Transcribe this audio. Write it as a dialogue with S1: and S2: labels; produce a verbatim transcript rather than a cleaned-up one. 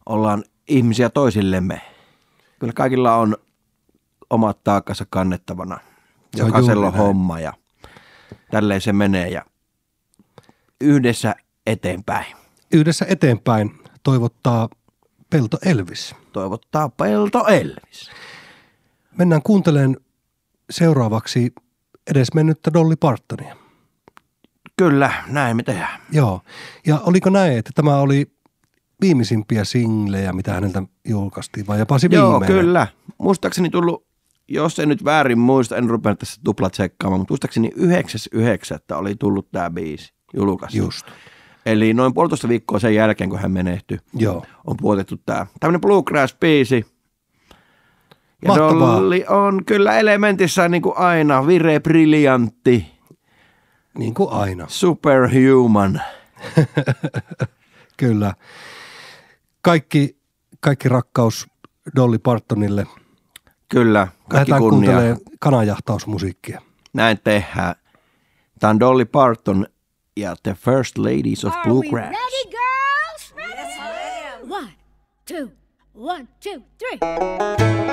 S1: ollaan ihmisiä toisillemme. Kyllä kaikilla on omat taakkansa kannettavana. Jokaisella on homma ja tälleen se menee ja yhdessä eteenpäin.
S2: Yhdessä eteenpäin toivottaa Pelto Elvis.
S1: Toivottaa Pelto Elvis.
S2: Mennään kuuntelemaan seuraavaksi edesmennyttä Dolly Partonia.
S1: Kyllä, näin me tehdään.
S2: Joo. Ja oliko näin, että tämä oli viimeisimpiä singlejä, mitä häneltä julkaistiin, vai jopa se
S1: Joo,
S2: viimeinen?
S1: kyllä. Muistaakseni tullut, jos en nyt väärin muista, en rupea tässä tuplatsekkaamaan, mutta muistaakseni yhdeksäs yhdeksättä oli tullut tämä biisi julkaistu.
S2: Just.
S1: Eli noin puolitoista viikkoa sen jälkeen, kun hän menehtyi,
S2: Joo.
S1: on puotettu tämä tämmöinen bluegrass-biisi. Ja
S2: Mahtavaa.
S1: Dolly on kyllä elementissä niin kuin aina, vire, briljantti.
S2: Niin kuin aina.
S1: Superhuman.
S2: Kyllä. Kaikki, kaikki rakkaus Dolly Partonille.
S1: Kyllä, kaikki
S2: Lähdetään
S1: kunnia.
S2: kuuntelemaan kananjahtausmusiikkia.
S1: Näin tehdään. Tämä on Dolly Parton ja The First Ladies of
S3: Are
S1: Bluegrass.
S3: we ready, girls? Ready? Yes, ma'am. One, two, one, two, three.